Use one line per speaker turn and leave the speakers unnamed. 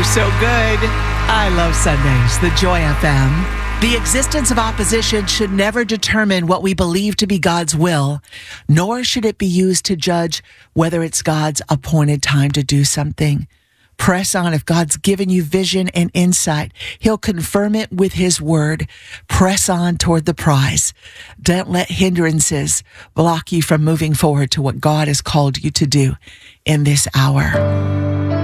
so good. I love Sundays, the Joy FM. The existence of opposition should never determine what we believe to be God's will, nor should it be used to judge whether it's God's appointed time to do something. Press on. If God's given you vision and insight, He'll confirm it with His word. Press on toward the prize. Don't let hindrances block you from moving forward to what God has called you to do in this hour.